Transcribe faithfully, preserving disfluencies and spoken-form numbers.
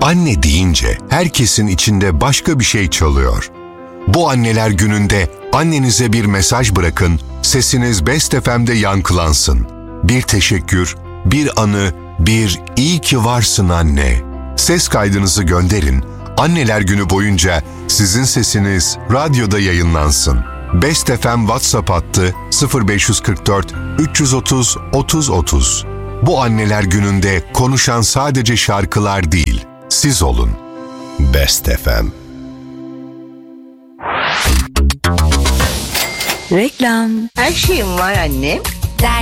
Anne deyince herkesin içinde başka bir şey çalıyor. Bu Anneler Günü'nde annenize bir mesaj bırakın, sesiniz Best F M'de yankılansın. Bir teşekkür, bir anı, bir iyi ki varsın anne. Ses kaydınızı gönderin, Anneler Günü boyunca sizin sesiniz radyoda yayınlansın. Best F M WhatsApp hattı sıfır beş kırk dört üç yüz otuz otuz otuz. Bu Anneler Günü'nde konuşan sadece şarkılar değil, siz olun. Best F M. Reklam. Her şeyim var annem.